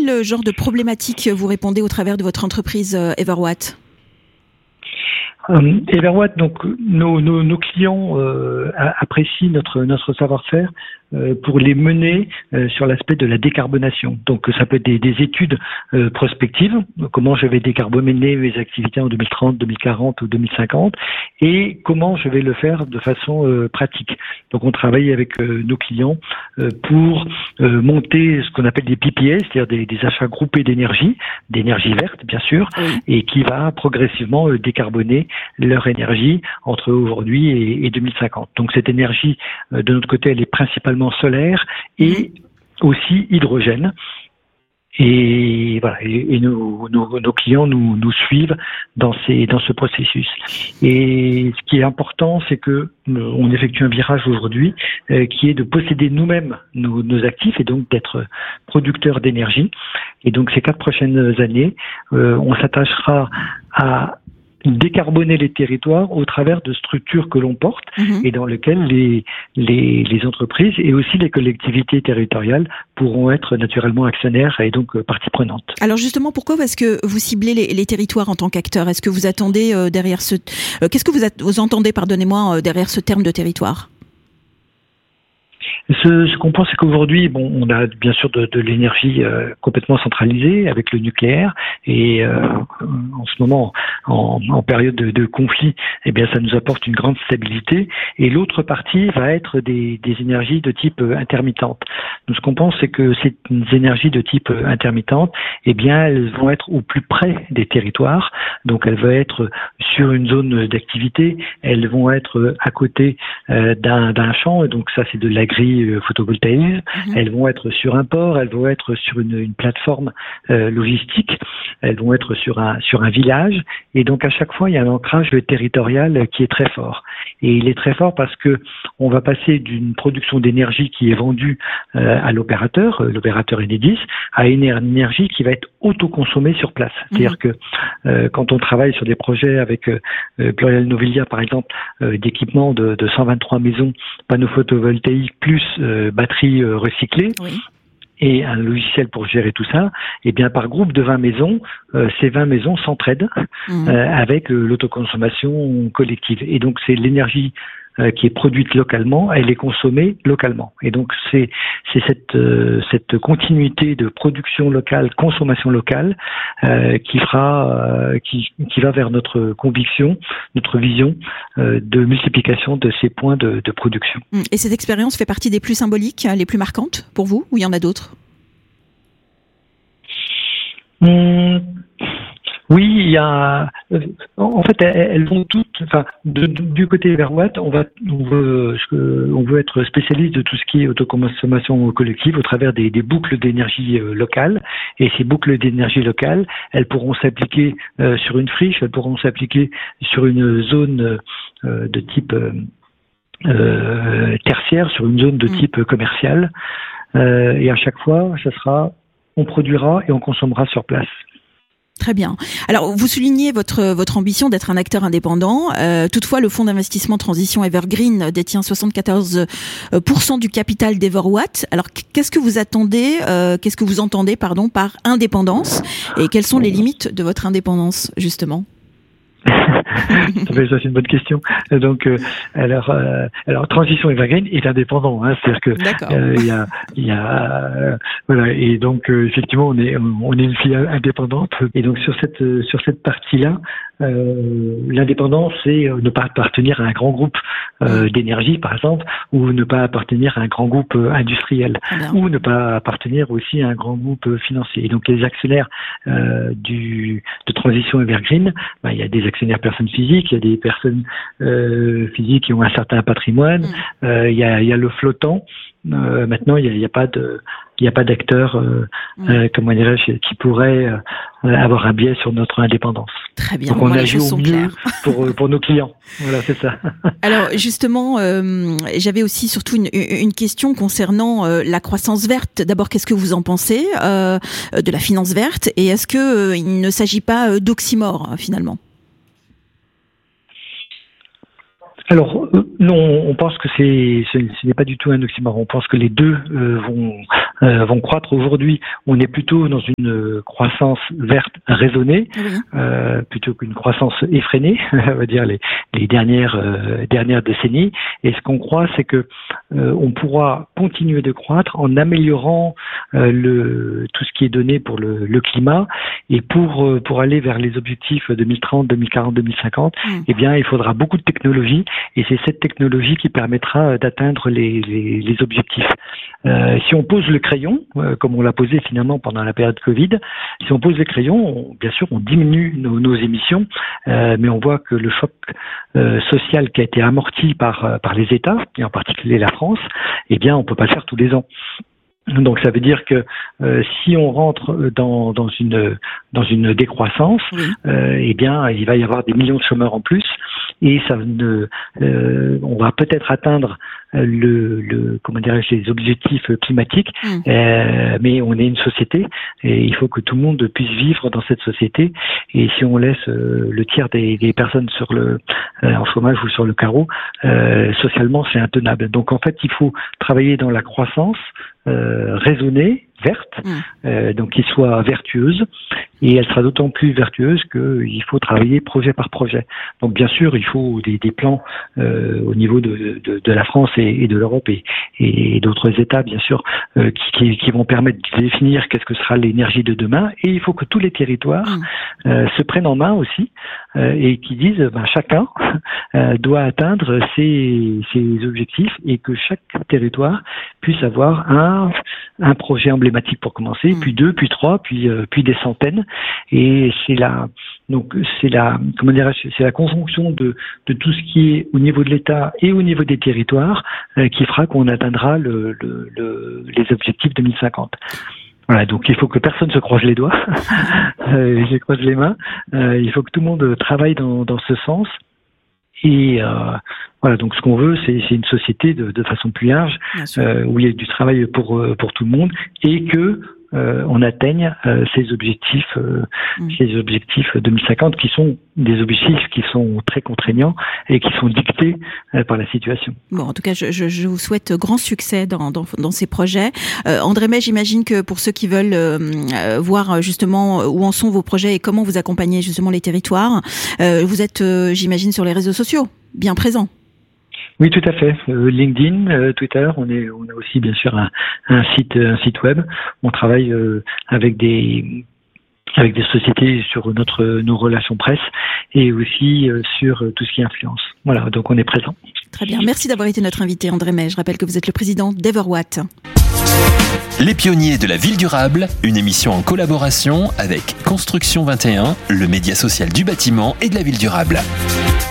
quel genre de problématiques vous répondez au travers de votre entreprise Everwatt ? Everwatt, donc nos clients apprécient notre savoir-faire pour les mener sur l'aspect de la décarbonation. Donc ça peut être des études prospectives, comment je vais décarboner mes activités en 2030, 2040 ou 2050, et comment je vais le faire de façon pratique. Donc on travaille avec nos clients pour monter ce qu'on appelle des PPA, c'est-à-dire des achats groupés d'énergie verte bien sûr, et qui va progressivement décarboner leur énergie entre aujourd'hui et 2050. Donc cette énergie, de notre côté, elle est principalement solaire et aussi hydrogène. Et voilà, et nos clients nous suivent dans ce processus. Et ce qui est important, c'est que on effectue un virage aujourd'hui qui est de posséder nous-mêmes nos actifs et donc d'être producteurs d'énergie. Et donc ces 4 prochaines années, on s'attachera à décarboner les territoires au travers de structures que l'on porte et dans lesquelles les entreprises et aussi les collectivités territoriales pourront être naturellement actionnaires et donc partie prenante. Alors justement, pourquoi est-ce que vous ciblez les territoires en tant qu'acteurs ? Est-ce que vous attendez derrière qu'est-ce que vous entendez, pardonnez-moi, derrière ce terme de territoire ? Ce qu'on pense, c'est qu'aujourd'hui, on a bien sûr de l'énergie complètement centralisée avec le nucléaire et en ce moment, en période de conflit, eh bien, ça nous apporte une grande stabilité. Et l'autre partie va être des énergies de type intermittente. Donc, ce qu'on pense, c'est que ces énergies de type intermittente, eh bien, elles vont être au plus près des territoires. Donc, elles vont être sur une zone d'activité, elles vont être à côté d'un champ. Et donc, ça, c'est de l'agri-photovoltaïsme. Elles vont être sur un port, elles vont être sur une plateforme logistique, elles vont être sur un village. Et donc, à chaque fois, il y a un ancrage territorial qui est très fort. Et il est très fort parce que on va passer d'une production d'énergie qui est vendue à l'opérateur Enedis, à une énergie qui va être autoconsommée sur place. C'est-à-dire que quand on travaille sur des projets avec Pluriel Novelia, par exemple, d'équipement de 123 maisons, panneaux photovoltaïques plus batteries recyclées, et un logiciel pour gérer tout ça, et bien par groupe de 20 maisons, ces 20 maisons s'entraident avec l'autoconsommation collective. Et donc c'est l'énergie qui est produite localement, elle est consommée localement. Et donc c'est cette continuité de production locale, consommation locale, qui va vers notre conviction, notre vision de multiplication de ces points de production. Et cette expérience fait partie des plus symboliques, les plus marquantes pour vous, ou il y en a d'autres ? Oui, il y a. En fait, elles vont toutes. Enfin, du côté Everwatt, on veut être spécialiste de tout ce qui est autoconsommation collective au travers des boucles d'énergie locales. Et ces boucles d'énergie locales, elles pourront s'appliquer sur une friche, elles pourront s'appliquer sur une zone de type tertiaire, sur une zone de type commercial. Et à chaque fois, on produira et on consommera sur place. Très bien. Alors, vous soulignez votre ambition d'être un acteur indépendant. Toutefois, le fonds d'investissement transition Evergreen détient 74% du capital d'Everwatt. Alors, qu'est-ce que vous entendez par indépendance, et quelles sont les limites de votre indépendance, justement ? Ça, c'est une bonne question. Donc, alors Transition Evergreen est indépendant, c'est-à-dire que il y a voilà, et donc effectivement on est une filiale indépendante, et donc sur cette partie-là, l'indépendance, c'est ne pas appartenir à un grand groupe d'énergie, par exemple, ou ne pas appartenir à un grand groupe industriel, ou ne pas appartenir aussi à un grand groupe financier. Et donc les actionnaires de Transition Evergreen, il y a des actionnaires personnes physiques, il y a des personnes physiques qui ont un certain patrimoine, il y a le flottant. Maintenant, il n'y a pas d'acteurs, comment dirais-je, qui pourraient avoir un biais sur notre indépendance. Très bien. Donc on agit au mieux pour nos clients. Voilà, c'est ça. Alors justement, j'avais aussi surtout une question concernant la croissance verte. D'abord, qu'est-ce que vous en pensez de la finance verte, et est-ce que il ne s'agit pas d'oxymore finalement ? Alors non, on pense que ce n'est pas du tout un oxymore. On pense que les deux vont croître. Aujourd'hui, on est plutôt dans une croissance verte raisonnée, plutôt qu'une croissance effrénée, on va dire les dernières décennies. Et ce qu'on croit, c'est que on pourra continuer de croître en améliorant tout ce qui est donné pour le climat, et pour aller vers les objectifs 2030, 2040, 2050, eh bien, il faudra beaucoup de technologie, et c'est cette technologie qui permettra d'atteindre les objectifs. Si on pose le crayon, comme on l'a posé finalement pendant la période Covid, si on pose le crayon, bien sûr, on diminue nos émissions, mais on voit que le choc social qui a été amorti par les États, et en particulier la France, eh bien, on peut pas le faire tous les ans. Donc ça veut dire que si on rentre dans une décroissance, eh bien il va y avoir des millions de chômeurs en plus, et on va peut-être atteindre les objectifs climatiques, mais on est une société et il faut que tout le monde puisse vivre dans cette société. Et si on laisse le tiers des personnes en chômage ou sur le carreau, socialement c'est intenable. Donc en fait il faut travailler dans la croissance raisonnée, verte, donc qui soit vertueuse, et elle sera d'autant plus vertueuse qu'il faut travailler projet par projet. Donc bien sûr, il faut des plans au niveau de la France et de l'Europe et d'autres États, bien sûr, qui vont permettre de définir qu'est-ce que sera l'énergie de demain, et il faut que tous les territoires se prennent en main aussi, et qui disent chacun doit atteindre ses objectifs, et que chaque territoire puisse avoir un projet emblématique pour commencer, puis 2, puis 3, puis des centaines. Et c'est la conjonction de tout ce qui est au niveau de l'État et au niveau des territoires qui fera qu'on atteindra les objectifs 2050. Voilà, donc il faut que personne se croise les doigts, je croise les mains. Il faut que tout le monde travaille dans ce sens. Et voilà, donc ce qu'on veut, c'est une société de façon plus large, où il y a du travail pour tout le monde, et que on atteigne ces objectifs 2050, qui sont des objectifs qui sont très contraignants et qui sont dictés par la situation. Bon, en tout cas, je vous souhaite grand succès dans ces projets. André May, j'imagine que pour ceux qui veulent voir justement où en sont vos projets et comment vous accompagnez justement les territoires, vous êtes, j'imagine, sur les réseaux sociaux, bien présents. Oui, tout à fait. LinkedIn, Twitter, on a aussi bien sûr un site web. On travaille avec des sociétés sur nos relations presse, et aussi sur tout ce qui est influence. Voilà, donc on est présent. Très bien. Merci d'avoir été notre invité, André May. Je rappelle que vous êtes le président d'Everwatt. Les pionniers de la ville durable, une émission en collaboration avec Construction 21, le média social du bâtiment et de la ville durable.